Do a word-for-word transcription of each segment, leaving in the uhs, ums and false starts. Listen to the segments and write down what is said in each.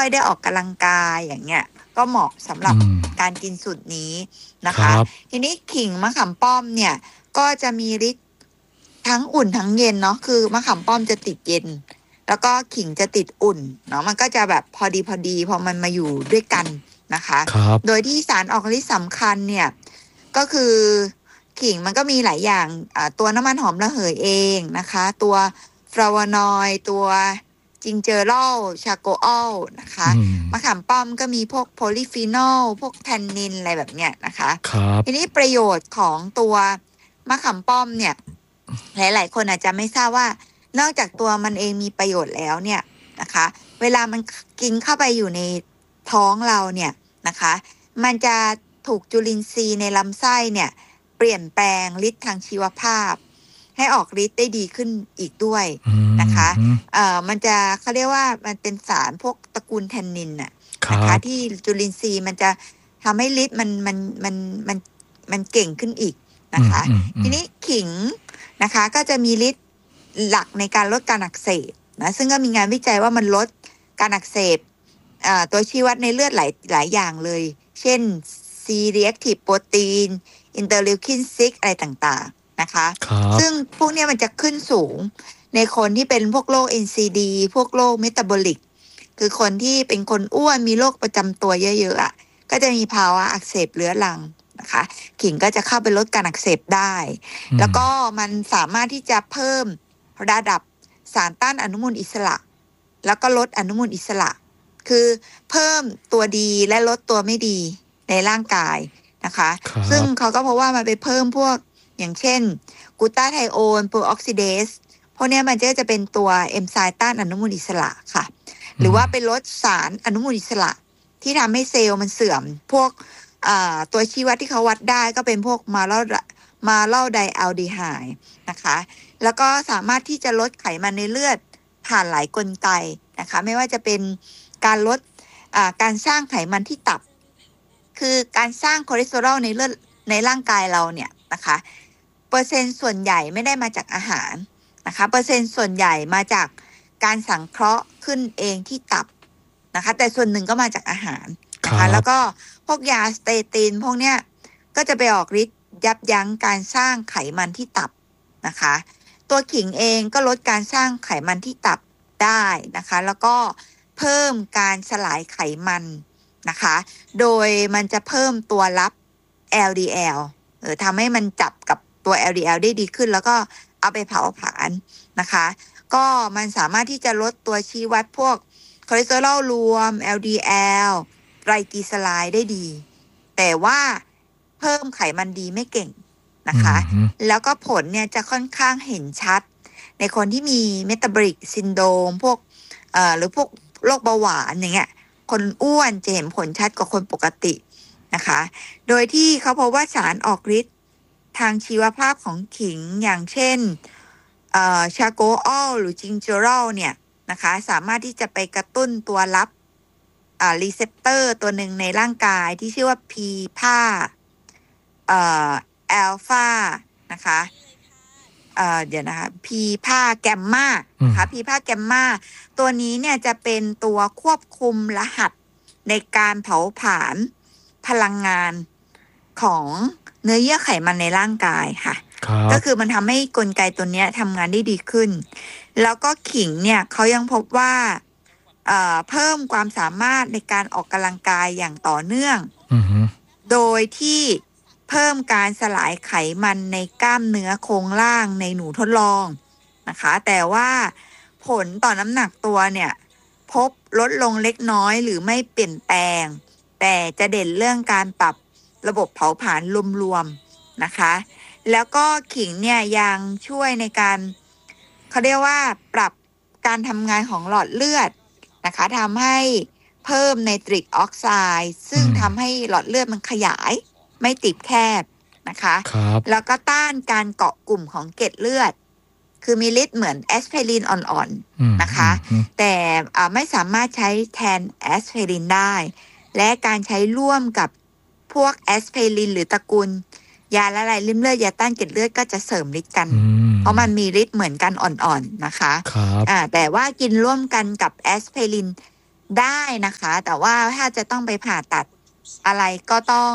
อยได้ออกกำลังกายอย่างเงี้ยก็เหมาะสำหรับการกินสูตรนี้นะคะทีนี้ขิงมะขามป้อมเนี่ยก็จะมีฤทธิ์ทั้งอุ่นทั้งเย็นเนาะคือมะขามป้อมจะติดเย็นแล้วก็ขิงจะติดอุ่นเนาะมันก็จะแบบพอดีพอดีพอมันมาอยู่ด้วยกันนะคะโดยที่สารออกฤทธิ์สำคัญเนี่ยก็คือขิงมันก็มีหลายอย่างตัวน้ำมันหอมระเหยเองนะคะตัวฟลาวานอยด์ตัวจิงเจอรอลชาโกออลนะคะมะขามป้อมก็มีพวกโพลีฟีนอลพวกแทนนินอะไรแบบเนี้ยนะคะทีนี้ประโยชน์ของตัวมะขามป้อมเนี่ยหลายๆคนอาจจะไม่ทราบว่านอกจากตัวมันเองมีประโยชน์แล้วเนี่ยนะคะเวลามันกินเข้าไปอยู่ในท้องเราเนี่ยนะคะมันจะถูกจุลินทรีย์ในลำไส้เนี่ยเปลี่ยนแปลงฤทธิ์ทางชีวภาพให้ออกฤทธิ์ได้ดีขึ้นอีกด้วยนะคะเอ่อมันจะเขาเรียกว่ามันเป็นสารพวกตระกูลแทนนินน่ะนะคะที่จุลินทรีย์มันจะทำให้ฤทธิ์มันมันมันมันมันเก่งขึ้นอีกนะคะทีนี้ขิงนะคะก็จะมีฤทธิ์หลักในการลดการอักเสบนะซึ่งก็มีงานวิจัยว่ามันลดการอักเสบตัวชี้วัดในเลือดหลายหลายอย่างเลยเช่น C-reactive protein อินเตอร์ลิวคินซิกอะไรต่างๆนะคะซึ่งพวกนี้มันจะขึ้นสูงในคนที่เป็นพวกโรค เอ็น ซี ดี พวกโรคเมตาบอลิกคือคนที่เป็นคนอ้วนมีโรคประจำตัวเยอะๆอ่ะก็จะมีภาวะอักเสบเรื้อรังนะคะขิงก็จะเข้าไปลดการอักเสบได้แล้วก็มันสามารถที่จะเพิ่มระดับสารต้านอนุมูลอิสระแล้วก็ลดอนุมูลอิสระคือเพิ่มตัวดีและลดตัวไม่ดีในร่างกายนะคะซึ่งเขาก็เพราะว่ามันไปเพิ่มพวกอย่างเช่นกลูตาไทโอนโปรออกซิเดสพวกนี้มันจะจะเป็นตัวเอนไซม์ต้านอนุมูลอิสระค่ะหรือว่าไปลดสารอนุมูลอิสระที่ทำให้เซลล์มันเสื่อมพวกตัวชี้วัดที่เขาวัดได้ก็เป็นพวกมาลามาลาไดอัลดีไฮด์นะคะแล้วก็สามารถที่จะลดไขมันในเลือดผ่านหลายกลไกนะคะไม่ว่าจะเป็นการลดการสร้างไขมันที่ตับคือการสร้างคอเลสเตอรอลในเลือดในร่างกายเราเนี่ยนะคะเปอร์เซ็นต์ส่วนใหญ่ไม่ได้มาจากอาหารนะคะเปอร์เซ็นต์ส่วนใหญ่มาจากการสังเคราะห์ขึ้นเองที่ตับนะคะแต่ส่วนหนึ่งก็มาจากอาหารนะคะแล้วก็พวกยาสเตตินพวกเนี้ยก็จะไปออกฤทธิ์ยับยั้งการสร้างไขมันที่ตับนะคะตัวขิงเองก็ลดการสร้างไขมันที่ตับได้นะคะแล้วก็เพิ่มการสลายไขมันนะคะโดยมันจะเพิ่มตัวรับ แอล ดี แอล เออทำให้มันจับกับตัว แอล ดี แอล ได้ดีขึ้นแล้วก็เอาไปเผาผลาญนะคะก็มันสามารถที่จะลดตัวชี้วัดพวกคอเลสเตอรอลรวม แอล ดี แอล ไตรกลีเซอไรด์ได้ดีแต่ว่าเพิ่มไขมันดีไม่เก่งนะคะแล้วก็ผลเนี่ยจะค่อนข้างเห็นชัดในคนที่มีเมตาบอลิกซินโดรมพวกเอ่อหรือพวกโรคเบาหวานอย่างเงี้ยคนอ้วนจะเห็นผลชัดกว่าคนปกตินะคะโดยที่เขาพบว่าสารออกฤทธิ์ทางชีวภาพของขิงอย่างเช่นเอ่อชาโกออลหรือจิงเจอรอลเนี่ยนะคะสามารถที่จะไปกระตุ้นตัวรับอ่ารีเซปเตอร์ตัวหนึ่งในร่างกายที่ชื่อว่า P ห้าเอ่ออัลฟานะคะเอ่อเดี๋ยวนะคะ P ห้าแกมมานะคะ P ห้าแกมมาตัวนี้เนี่ยจะเป็นตัวควบคุมรหัสในการเผาผลาญพลังงานของเนื้อเยื่อไขมันในร่างกายค่ะก็คือมันทำให้กลไกตัวนี้ทำงานได้ดีขึ้นแล้วก็ขิงเนี่ยเขายังพบว่าเอ่อเพิ่มความสามารถในการออกกำลังกายอย่างต่อเนื่อง uh-huh. โดยที่เพิ่มการสลายไขมันในกล้ามเนื้อโครงล่างในหนูทดลองนะคะแต่ว่าผลต่อน้ำหนักตัวเนี่ยพบลดลงเล็กน้อยหรือไม่เปลี่ยนแปลงแต่จะเด่นเรื่องการปรับระบบเผาผลาญรวมๆนะคะแล้วก็ขิงเนี่ยยังช่วยในการเขาเรียกว่าปรับการทำงานของหลอดเลือดนะคะทำให้เพิ่มไนตริกออกไซด์ซึ่งทำให้หลอดเลือดมันขยายไม่ติดแคบนะคะแล้วก็ต้านการเกาะกลุ่มของเกล็ดเลือดคือมีฤทธิ์เหมือนแอสไพรินอ่อนๆนะคะแต่ไม่สามารถใช้แทนแอสไพรินได้และการใช้ร่วมกับพวกแอสไพรินหรือตระกูลยาละลายริ่มเลือดยาต้านเกล็ดเลือดก็จะเสริมฤทธิ์กันเพราะมันมีฤทธิ์เหมือนกันอ่อนๆนะคะอ่าแต่ว่ากินร่วมกันกับแอสไพรินได้นะคะ แต่ว่าถ้าจะต้องไปผ่าตัดอะไรก็ต้อง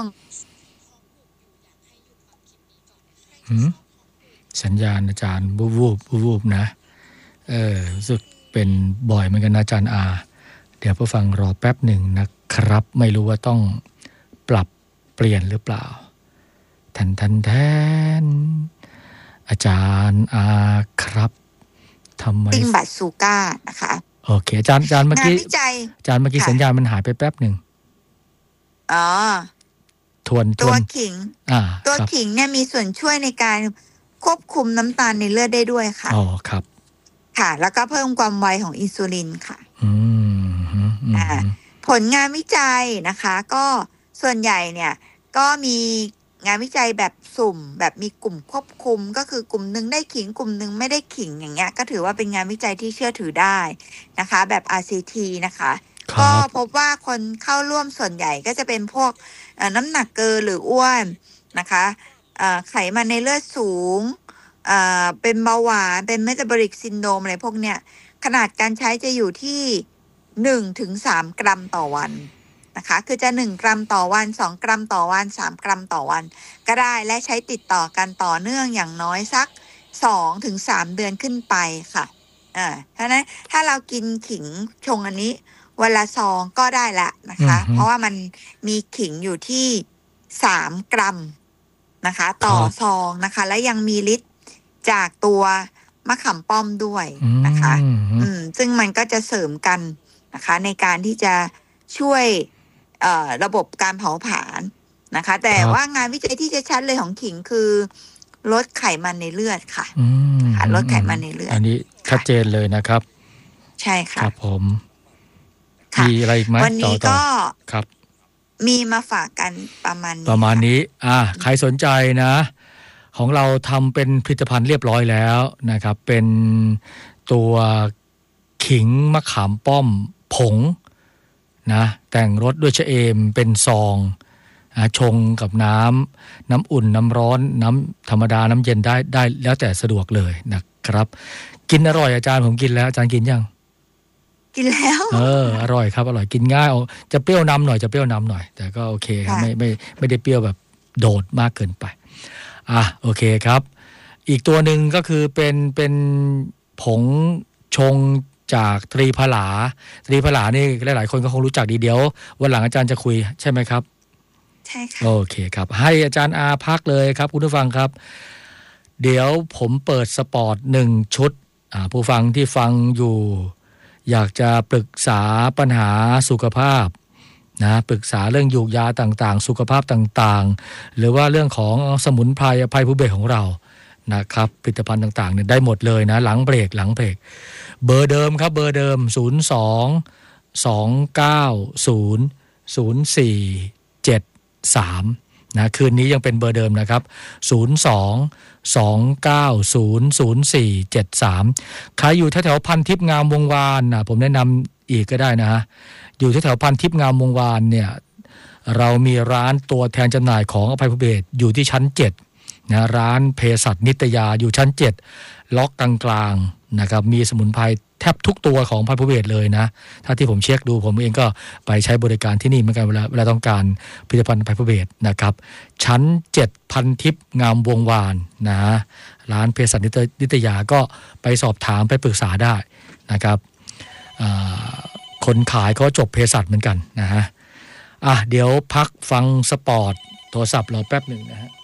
สัญญาณอาจารย์วูบวูบวูบนะเออรู้สึกเป็นบ่อยเหมือนกันนะอาจารย์อาเดี๋ยวผู้ฟังรอแป๊บหนึ่งนะครับไม่รู้ว่าต้องปรับเปลี่ยนหรือเปล่าทันทันแทนอาจารย์อาครับทำไมติงบัตซูก้านะคะโอเคอาจารย์อาจารย์เมื่อกี้อาจารย์เมื่อกี้สัญญาณมันหายไปแป๊บหนึ่งอ๋อทวนตัวขิงตัวขิงเนี่ยมีส่วนช่วยในการควบคุมน้ำตาลในเลือดได้ด้วยค่ะอ๋อครับค่ะแล้วก็เพิ่มความไวของอินซูลินค่ะอืมอ่าผลงานวิจัยนะคะก็ส่วนใหญ่เนี่ยก็มีงานวิจัยแบบสุ่มแบบมีกลุ่มควบคุมก็คือกลุ่มหนึ่งได้ขิงกลุ่มหนึ่งไม่ได้ขิงอย่างเงี้ยก็ถือว่าเป็นงานวิจัยที่เชื่อถือได้นะคะแบบ อาร์ ซี ที นะคะก็พบว่าคนเข้าร่วมส่วนใหญ่ก็จะเป็นพวกน้ำหนักเกินหรืออ้วนนะคะไขมันในเลือดสูงเป็นเบาหวานเป็นเมตาบอลิกซินโดรมอะไรพวกเนี้ยขนาดการใช้จะอยู่ที่หนึ่งถึงสามกรัมต่อวันนะคะคือจะหนึ่งกรัมต่อวันสองกรัมต่อวันสามกรัมต่อวันก็ได้และใช้ติดต่อกันต่อเนื่องอย่างน้อยสักสองถึงสามเดือนขึ้นไปค่ะอ่าเพราะนั้นถ้าเรากินขิงชงอันนี้วันละซองก็ได้ละนะคะเพราะว่ามันมีขิงอยู่ที่สามกรัมนะคะต่อซองนะคะและยังมีฤทธิ์จากตัวมะขามป้อมด้วยนะคะอืมซึ่งมันก็จะเสริมกันนะคะในการที่จะช่วยระบบการเผาผลาญนะคะแต่ว่างานวิจัยที่จะชัดเลยของขิงคือลดไขมันในเลือดค่ะลดไขมันในเลือดอันนี้ชัดเจนเลยนะครับใช่ค่ะครับผมมีอะไรอีกไหมวันนี้ก็ครับมีมาฝากกันประมาณนี้ประมาณนี้อ่าใครสนใจนะของเราทำเป็นผลิตภัณฑ์เรียบร้อยแล้วนะครับเป็นตัวขิงมะขามป้อมผงนะแต่งรสด้วยชะเอมเป็นซองชงกับน้ำน้ำอุ่นน้ำร้อนน้ำธรรมดาน้ำเย็นได้ได้แล้วแต่สะดวกเลยนะครับกินอร่อยอาจารย์ผมกินแล้วอาจารย์กินยังกินแล้วเอออร่อยครับอร่อยกินง่ายจะเปรี้ยวนำหน่อยจะเปรี้ยวนำหน่อยแต่ก็โอเคครับไม่ไม่ไม่ได้เปรี้ยวแบบโดดมากเกินไปอ่ะโอเคครับอีกตัวหนึ่งก็คือเป็นเป็นผงชงจากตรีผลาตรีผลานี่หลายๆคนก็คงรู้จักดีเดี๋ยววันหลังอาจารย์จะคุยใช่ไหมครับใช่ค่ะโอเคครับให้อาจารย์อาพักเลยครับคุณผู้ฟังครับเดี๋ยวผมเปิดสปอร์ตหนึ่งชุดอ่าผู้ฟังที่ฟังอยู่อยากจะปรึกษาปัญหาสุขภาพนะปรึกษาเรื่องยูกยาต่างๆสุขภาพต่างๆหรือว่าเรื่องของสมุนไพรอภัยภูเบศของเรานะครับผลิตภัณฑ์ต่างๆเนี่ยได้หมดเลยนะหลังเบรกหลังเบรกเบอร์เดิมครับเบอร์เดิมศูนย์ สอง สอง เก้า ศูนย์ ศูนย์ สี่ เจ็ด สามนะคืนนี้ยังเป็นเบอร์เดิมนะครับศูนย์ สอง สอง เก้า ศูนย์ ศูนย์ สี่ เจ็ด สามใครอยู่แถวๆพันทิพย์งามวงวานนะผมแนะนำอีกก็ได้นะฮะอยู่แถวๆพันทิพย์งามวงวานเนี่ยเรามีร้านตัวแทนจำหน่ายของอภัยภูเบศรอยู่ที่ชั้นเจ็ดนะร้านเภสัชนิตยาอยู่ชั้นเจ็ดล็อกกลางๆนะครับมีสมุนไพรแทบทุกตัวของอภัยภูเบศรเลยนะถ้าที่ผมเช็คดูผมเองก็ไปใช้บริการที่นี่เหมือนกันเวลาเวลาต้องการผลิตภัณฑ์อภัยภูเบศรนะครับชั้นเจ็ดพันทิพย์งามวงวานนะร้านเภสัชนิตยาก็ไปสอบถามไปปรึกษาได้นะครับคนขายก็จบเภสัชเหมือนกันนะฮะอ่ะเดี๋ยวพักฟังสปอร์ตโทรศัพท์รอแป๊บหนึ่งนะฮะ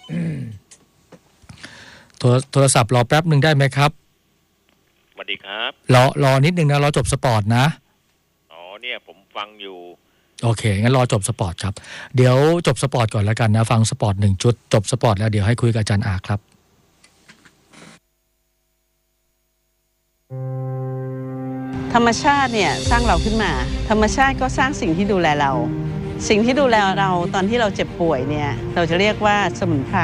โทรโทรศัพท์รอแป๊บหนึ่งได้ไหมครับสวัสดีครับรอรอนิดนึงนะรอจบสปอร์ตนะอ๋อเนี่ยผมฟังอยู่โอเคงั้นรอจบสปอร์ตครับเดี๋ยวจบสปอร์ตก่อนแล้วกันนะฟังสปอร์ตหนึ่งจุดจบสปอร์ตแล้วเดี๋ยวให้คุยกับอาจารย์อาครับธรรมชาติเนี่ยสร้างเราขึ้นมาธรรมชาติก็สร้างสิ่งที่ดูแลเราสิ่งที่ดูแลเราตอนที่เราเจ็บป่วยเนี่ยเราจะเรียกว่าสมุนไพร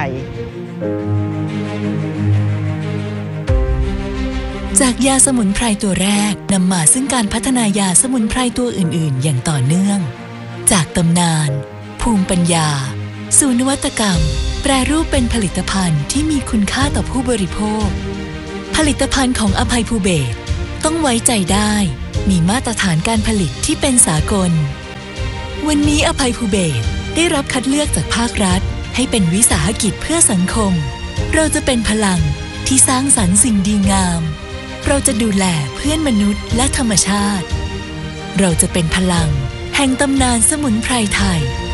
จากยาสมุนไพรตัวแรกนำมาซึ่งการพัฒนายาสมุนไพรตัวอื่นๆอย่างต่อเนื่องจากตำนานภูมิปัญญาสู่นวัตกรรมแปรรูปเป็นผลิตภัณฑ์ที่มีคุณค่าต่อผู้บริโภคผลิตภัณฑ์ของอภัยภูเบศรต้องไว้ใจได้มีมาตรฐานการผลิตที่เป็นสากลวันนี้อภัยภูเบศรได้รับคัดเลือกจากภาครัฐให้เป็นวิสาหกิจเพื่อสังคมเราจะเป็นพลังที่สร้างสรรค์สิ่งดีงามเราจะดูแลเพื่อนมนุษย์และธรรมชาติเราจะเป็นพลังแห่งตำนานสมุนไพรไทย